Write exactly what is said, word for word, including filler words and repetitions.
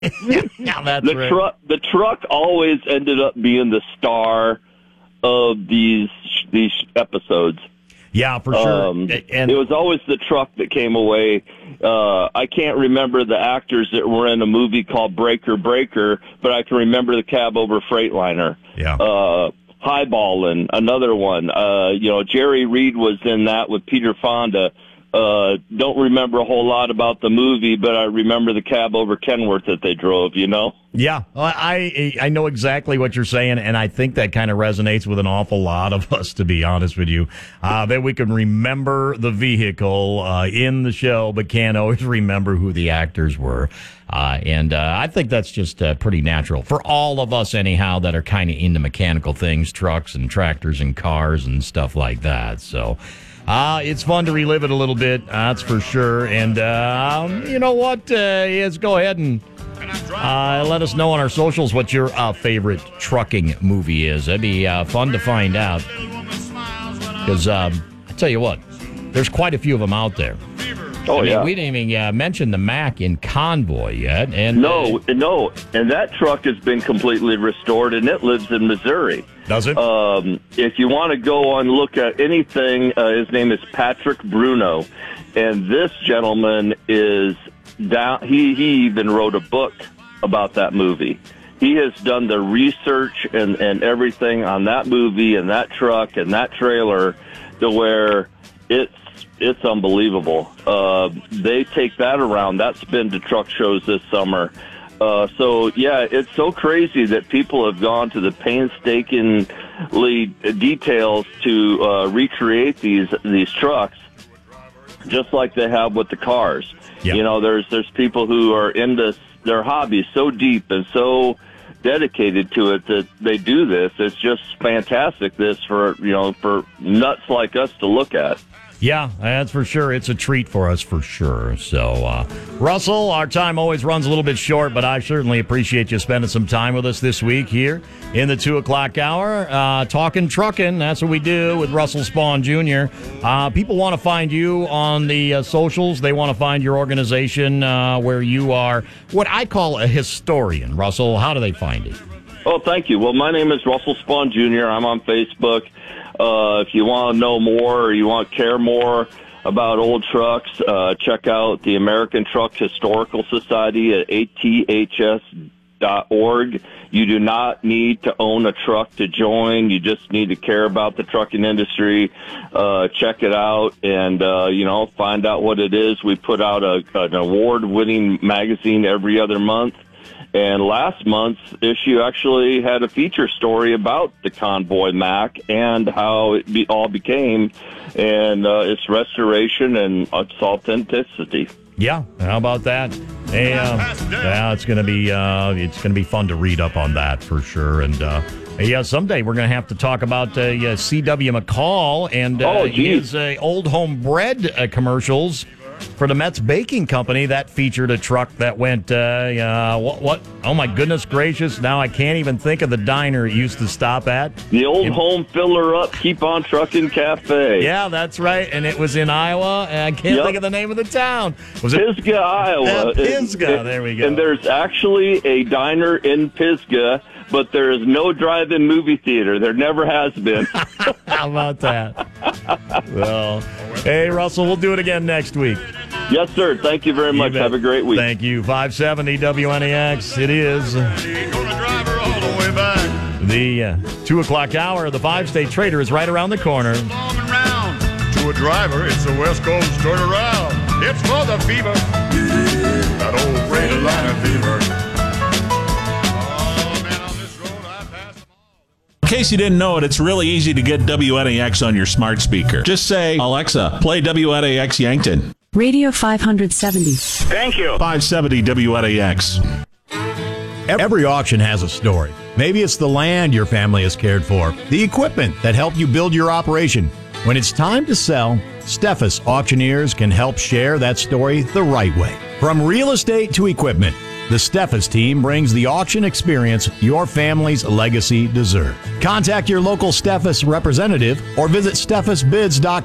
Yeah, that's the right. truck. The truck always ended up being the star of these these episodes. Yeah, for sure. Um, and it was always the truck that came away. Uh, I can't remember the actors that were in a movie called Breaker Breaker, but I can remember the cab over Freightliner. Yeah. Uh, Highballin', another one. Uh, you know, Jerry Reed was in that with Peter Fonda. Uh, don't remember a whole lot about the movie, but I remember the cab over Kenworth that they drove, you know? Yeah, I I know exactly what you're saying, and I think that kind of resonates with an awful lot of us, to be honest with you, uh, that we can remember the vehicle uh, in the show, but can't always remember who the actors were. Uh, and uh, I think that's just uh, pretty natural for all of us, anyhow, that are kind of into mechanical things, trucks and tractors and cars and stuff like that. So... Uh, it's fun to relive it a little bit, that's for sure. And uh, um, you know what? Uh, yes, go ahead and uh, let us know on our socials what your uh, favorite trucking movie is. That'd be uh, fun to find out. Because um, I tell you what, there's quite a few of them out there. Oh, I mean, yeah. we didn't even uh, mention the Mack in Convoy yet. And No, uh, no. And that truck has been completely restored, and it lives in Missouri. Does it? Um, if you want to go and look at anything, uh, his name is Patrick Bruno. And this gentleman is down. He, he even wrote a book about that movie. He has done the research and, and everything on that movie and that truck and that trailer to where it's It's unbelievable. Uh, they take that around. That's been to truck shows this summer. Uh, so, yeah, it's so crazy that people have gone to the painstakingly details to uh, recreate these these trucks, just like they have with the cars. Yeah. You know, there's there's people who are into their hobby so deep and so dedicated to it that they do this. It's just fantastic. This for you know for nuts like us to look at. Yeah, that's for sure. It's a treat for us for sure. So, uh, Russell, our time always runs a little bit short, but I certainly appreciate you spending some time with us this week here in the two o'clock hour. Uh, talking trucking, that's what we do with Russell Spawn Junior Uh, people want to find you on the uh, socials. They want to find your organization uh, where you are what I call a historian. Russell, how do they find it? Oh, thank you. Well, my name is Russell Spawn Junior I'm on Facebook. Uh, if you want to know more or you want to care more about old trucks, uh, check out the American Truck Historical Society at A T H S dot org. You do not need to own a truck to join. You just need to care about the trucking industry. Uh, check it out and, uh, you know, find out what it is. We put out a, an award-winning magazine every other month. And last month's issue actually had a feature story about the Convoy Mack and how it be, all became, and uh, its restoration and its authenticity. Yeah, how about that? Hey, uh, yeah, it's gonna be uh, it's gonna be fun to read up on that for sure. And uh, yeah, someday we're gonna have to talk about uh, uh, C W McCall and uh, oh, his uh, Old Home Bread uh, commercials for the Metz Baking Company. That featured a truck that went, uh, uh, what, what? Oh, my goodness gracious. Now I can't even think of the diner it used to stop at. The Old in, Home Filler Up, Keep On Trucking Cafe. Yeah, that's right. And it was in Iowa. And I can't yep. think of the name of the town. Was it Pisgah, Iowa. Uh, Pisgah, and, there we go. And there's actually a diner in Pisgah, but there is no drive-in movie theater. There never has been. How about that? Well, hey, Russell, we'll do it again next week. Yes, sir. Thank you very much. Have a great week. Thank you. five seventy W N A X. It is the uh, two o'clock hour. The five-state trader is right around the corner. Long and round. To a driver, it's the West Coast turnaround. It's for the fever. That old Freightliner fever. In case you didn't know it, it's really easy to get W N A X on your smart speaker. Just say, Alexa, play W N A X Yankton. Radio five seventy. Thank you. five seventy W N A X. Every auction has a story. Maybe it's the land your family has cared for, the equipment that helped you build your operation. When it's time to sell, Steffes Auctioneers can help share that story the right way. From real estate to equipment, the Steffes team brings the auction experience your family's legacy deserves. Contact your local Steffes representative or visit steffes bids dot com.